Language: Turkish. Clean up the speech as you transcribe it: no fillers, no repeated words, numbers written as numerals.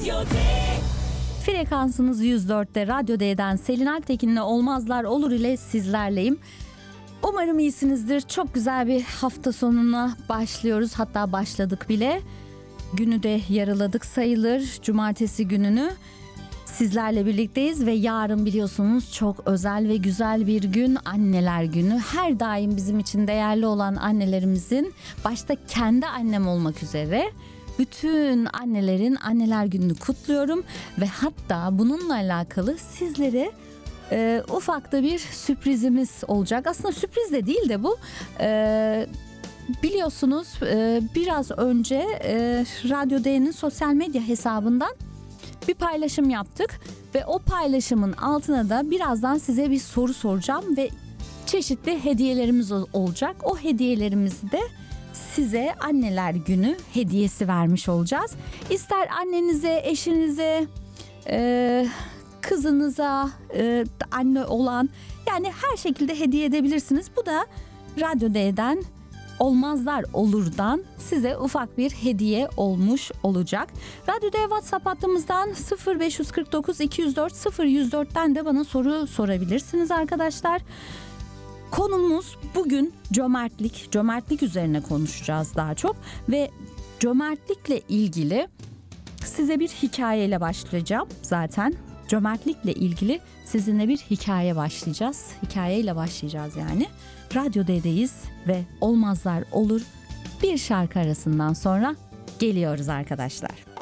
Frekansınız 104'te Radyo D'den Selin Altekin'le Olmazlar Olur ile sizlerleyim. Umarım iyisinizdir. Çok güzel bir hafta sonuna başlıyoruz. Hatta başladık bile. Günü de yarıladık sayılır. Cumartesi gününü sizlerle birlikteyiz ve yarın biliyorsunuz çok özel ve güzel bir gün, Anneler Günü. Her daim bizim için değerli olan annelerimizin, başta kendi annem olmak üzere bütün annelerin Anneler Günü'nü kutluyorum ve hatta bununla alakalı sizlere ufak da bir sürprizimiz olacak. Aslında sürpriz de değil de bu. Biliyorsunuz biraz önce Radyo D'nin sosyal medya hesabından bir paylaşım yaptık ve o paylaşımın altına da birazdan size bir soru soracağım ve çeşitli hediyelerimiz olacak. O hediyelerimizi de size Anneler Günü hediyesi vermiş olacağız. İster annenize, eşinize, kızınıza, anne olan, yani her şekilde hediye edebilirsiniz. Bu da Radyo D'den Olmazlar Olur'dan size ufak bir hediye olmuş olacak. Radyo D WhatsApp hattımızdan 0549 204 0104'ten de bana soru sorabilirsiniz arkadaşlar. Konumuz bugün cömertlik. Cömertlik üzerine konuşacağız daha çok ve cömertlikle ilgili size bir hikayeyle başlayacağım zaten. Cömertlikle ilgili sizinle bir hikayeyle başlayacağız yani. Radyo D'deyiz ve Olmazlar Olur bir şarkı arasından sonra geliyoruz arkadaşlar.